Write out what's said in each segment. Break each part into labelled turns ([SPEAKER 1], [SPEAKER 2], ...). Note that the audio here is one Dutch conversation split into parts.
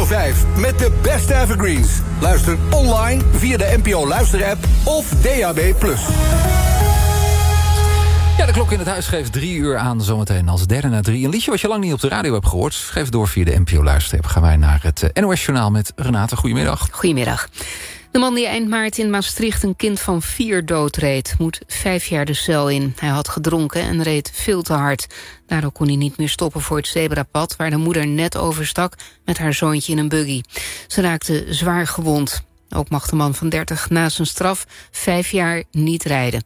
[SPEAKER 1] 5 met de beste evergreens. Luister online via de NPO Luisterapp of DAB+.
[SPEAKER 2] Ja, de klok in het huis geeft 3 uur aan, zometeen als 2:03. Een liedje wat je lang niet op de radio hebt gehoord. Geef door via de NPO Luisterapp. Gaan wij naar het NOS-journaal met Renate. Goedemiddag.
[SPEAKER 3] Goedemiddag. De man die eind maart in Maastricht een kind van 4 doodreed, moet 5 jaar de cel in. Hij had gedronken en reed veel te hard. Daardoor kon hij niet meer stoppen voor het zebrapad, waar de moeder net overstak met haar zoontje in een buggy. Ze raakte zwaar gewond. Ook mag de man van 30 na zijn straf 5 jaar niet rijden.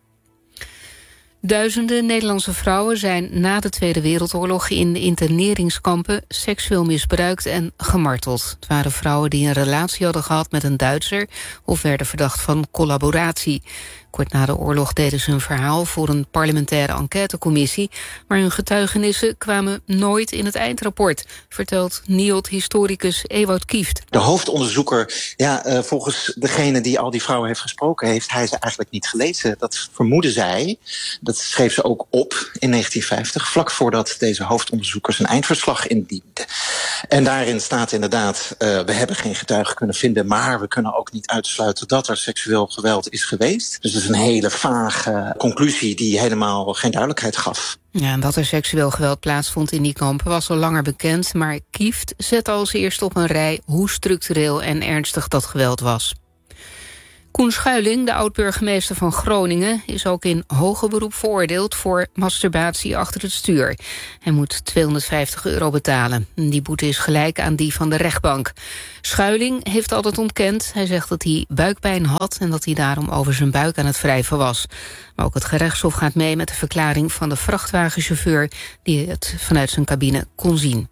[SPEAKER 3] Duizenden Nederlandse vrouwen zijn na de Tweede Wereldoorlog in de interneringskampen seksueel misbruikt en gemarteld. Het waren vrouwen die een relatie hadden gehad met een Duitser of werden verdacht van collaboratie. Kort na de oorlog deden ze een verhaal voor een parlementaire enquêtecommissie, maar hun getuigenissen kwamen nooit in het eindrapport, vertelt NIOD-historicus Ewout Kieft.
[SPEAKER 4] De hoofdonderzoeker, volgens degene die al die vrouwen heeft gesproken, heeft hij ze eigenlijk niet gelezen. Dat vermoedde zij. Dat schreef ze ook op in 1950, vlak voordat deze hoofdonderzoeker zijn eindverslag indiende. En daarin staat inderdaad, we hebben geen getuigen kunnen vinden, maar we kunnen ook niet uitsluiten dat er seksueel geweld is geweest. Dus dat is een hele vage conclusie die helemaal geen duidelijkheid gaf.
[SPEAKER 3] Ja, en dat er seksueel geweld plaatsvond in die kampen was al langer bekend, maar Kieft zette als eerste op een rij hoe structureel en ernstig dat geweld was. Koen Schuiling, de oud-burgemeester van Groningen, is ook in hoger beroep veroordeeld voor masturbatie achter het stuur. Hij moet €250 betalen. Die boete is gelijk aan die van de rechtbank. Schuiling heeft altijd ontkend. Hij zegt dat hij buikpijn had en dat hij daarom over zijn buik aan het wrijven was. Maar ook het gerechtshof gaat mee met de verklaring van de vrachtwagenchauffeur die het vanuit zijn cabine kon zien.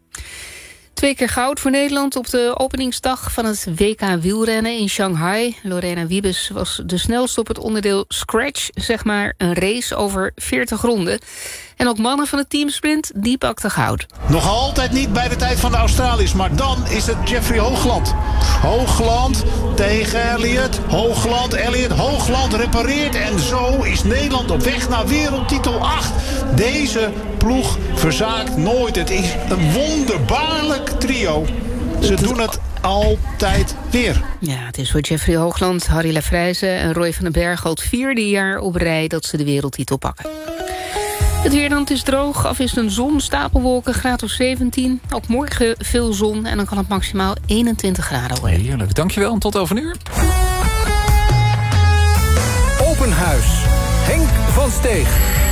[SPEAKER 3] 2 keer goud voor Nederland op de openingsdag van het WK wielrennen in Shanghai. Lorena Wiebes was de snelste op het onderdeel Scratch, zeg maar een race over 40 ronden. En ook mannen van het teamsprint, die pakten goud.
[SPEAKER 5] Nog altijd niet bij de tijd van de Australiërs, maar dan is het Jeffrey Hoogland. Hoogland tegen Elliot. Hoogland repareert en zo is Nederland op weg naar wereldtitel 8. Deze ploeg verzaakt nooit. Het is een wonderbaarlijk trio. Ze doen het altijd weer.
[SPEAKER 3] Ja, het is voor Jeffrey Hoogland, Harry Lafrijze en Roy van den Berg al het 4e jaar op rij dat ze de wereldtitel pakken. Het weer dan, het is droog, afwisselend zon, stapelwolken, graad of 17. Ook morgen veel zon en dan kan het maximaal 21 graden worden.
[SPEAKER 2] Heerlijk, dankjewel en tot over een uur.
[SPEAKER 1] Open Huis. Henk van Steeg.